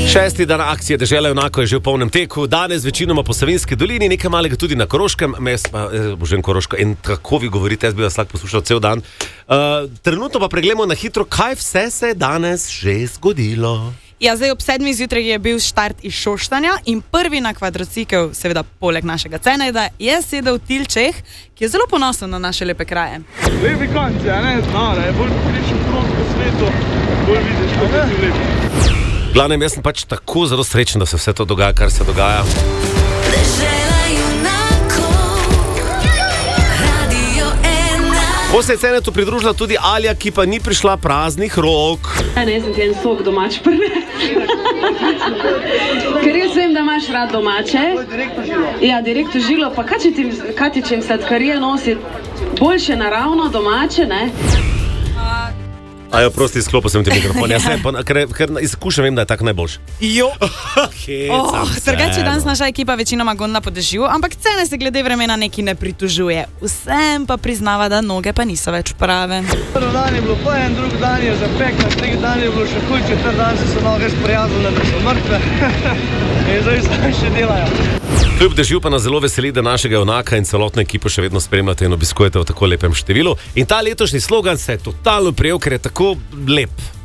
Šesti dan akcije Dežela junakov je že v polnem teku. Danes večinoma po Savinjski dolini, nekaj malega tudi na Koroškem. Božem Koroško. In kako vi govorite, jaz bi vas lahko poslušal cel dan. Trenutno pa pregledamo na hitro, kaj vse se je danes že zgodilo. Ja, zdaj ob 7. zjutraj je bil štart iz Šoštanja in prvi na kvadrocikel, seveda poleg našega Cenejda, je sedel Tilčeh, ki je zelo ponosen na naše lepe kraje. Lepi konci, a ne? Znara, je bolj prišel prot po svetu, bolj vidiš, kako je lepo. Glavnem, jaz sem pač tako zelo srečen, da se vse to dogaja, kar se dogaja. Ko se je Cenetu pridružila tudi Alja, ki pa ni prišla praznih rok. Ne, sem ti en sok domač prinesel. Ker jaz vem, da imaš rad domače. Ja, direktno žilo. Pa kaj ti čem sladkarije nositi? Boljše naravno domače, ne? Ajo, prosti, izklopil sem ti mikrofon. Jaz sem, ker izkušam, vem, da je tako najboljši. Jo. Drugače danes naša ekipa večinoma gondla po dežju, ampak Cene se glede vremena neki ne pritožuje. Vsem pa priznava, da noge pa niso več prave. Prvi dan je bilo pojen, drugi dan je zapek, na tretji dan je bilo še huj, četrti dan so se noge sprijazile, da so mrtve. In zdaj še delajo. Kljub dežju pa nas zelo veseli, da našega junaka in celotno ekipo še vedno spremljate in obiskujete v tako lepem številu. In ta letošnji slogan se je totalno prijel, ker je tako lep.